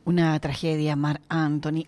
Una tragedia, Mar Anthony,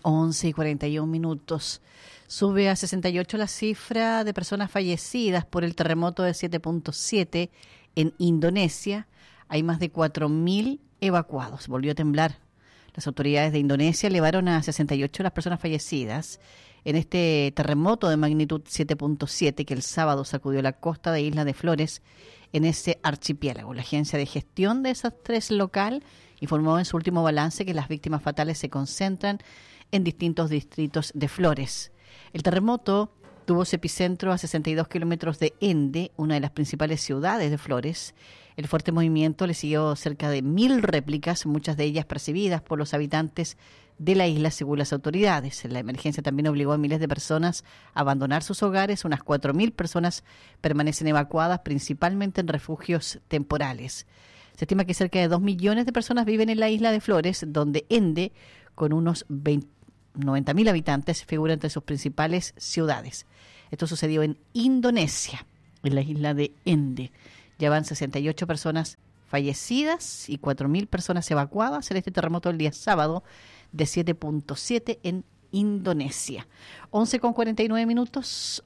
11:41. Sube a 68 la cifra de personas fallecidas por el terremoto de 7.7 en Indonesia. Hay más de 4.000 evacuados. Volvió a temblar. Las autoridades de Indonesia elevaron a 68 las personas fallecidas en este terremoto de magnitud 7.7 que el sábado sacudió la costa de Isla de Flores en ese archipiélago. La Agencia de Gestión de Desastres local informó en su último balance que las víctimas fatales se concentran en distintos distritos de Flores. El terremoto tuvo su epicentro a 62 kilómetros de Ende, una de las principales ciudades de Flores. El fuerte movimiento le siguió cerca de 1.000 réplicas, muchas de ellas percibidas por los habitantes de la isla, según las autoridades. La emergencia también obligó a miles de personas a abandonar sus hogares. Unas 4.000 personas permanecen evacuadas, principalmente en refugios temporales. Se estima que cerca de 2 millones de personas viven en la isla de Flores, donde Ende, con unos 90.000 habitantes, figura entre sus principales ciudades. Esto sucedió en Indonesia, en la isla de Ende. Ya van 68 personas fallecidas y 4.000 personas evacuadas en este terremoto el día sábado de 7.7 en Indonesia. 11:49,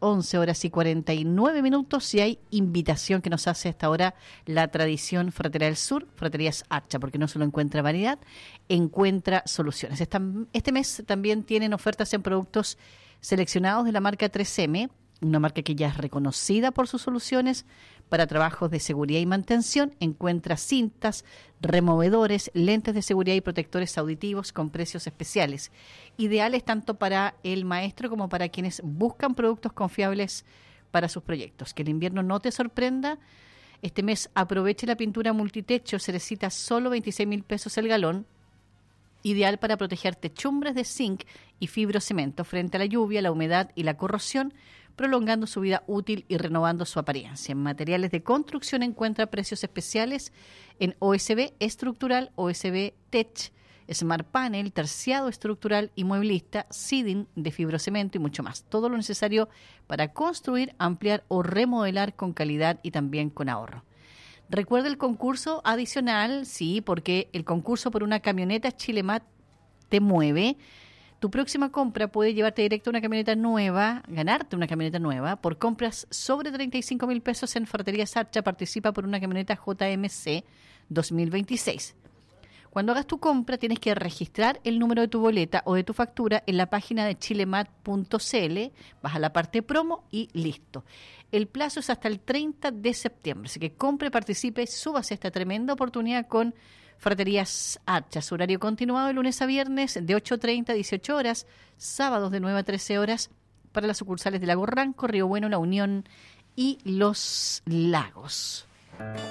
11:49, y hay invitación que nos hace hasta ahora la tradición Fratera del Sur, Fraterías Archa, porque no solo encuentra variedad, encuentra soluciones. Este mes también tienen ofertas en productos seleccionados de la marca 3M, una marca que ya es reconocida por sus soluciones para trabajos de seguridad y mantención. Encuentra cintas, removedores, lentes de seguridad y protectores auditivos con precios especiales, ideales tanto para el maestro como para quienes buscan productos confiables para sus proyectos. Que el invierno no te sorprenda. Este mes aproveche la pintura multitecho, Cerecita, solo 26.000 pesos el galón, ideal para proteger techumbres de zinc y fibrocemento frente a la lluvia, la humedad y la corrosión, prolongando su vida útil y renovando su apariencia. En materiales de construcción encuentra precios especiales en OSB estructural, OSB Tech, Smart Panel, terciado estructural y mueblista, siding de fibrocemento y mucho más. Todo lo necesario para construir, ampliar o remodelar con calidad y también con ahorro. Recuerda el concurso adicional, sí, porque el concurso por una camioneta Chilemat te mueve. Tu próxima compra puede llevarte directo a una camioneta nueva, ganarte una camioneta nueva. Por compras sobre 35.000 pesos en Ferreterías Archa, participa por una camioneta JMC 2026. Cuando hagas tu compra, tienes que registrar el número de tu boleta o de tu factura en la página de chilemat.cl, vas a la parte promo y listo. El plazo es hasta el 30 de septiembre, así que compre, participe, súbase a esta tremenda oportunidad con Fraterías Archa. Su horario continuado de lunes a viernes de 8:30 a 18 horas, sábados de 9 a 13 horas para las sucursales de Lago Ranco, Río Bueno, La Unión y Los Lagos.